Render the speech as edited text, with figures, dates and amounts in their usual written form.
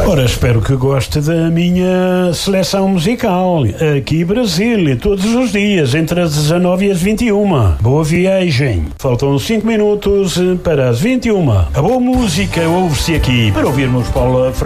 Ora, espero que goste da minha seleção musical. Aqui Brasil, todos os dias, entre as 19 e as 21. Boa viagem. Faltam 5 minutos para as 21. A boa música ouve-se aqui para ouvirmos Paula Fernandes.